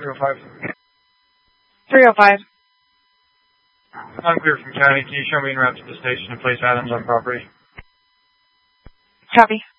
305. 305. I'm clear from county. Can you show me en route to the station and place items on property? Copy.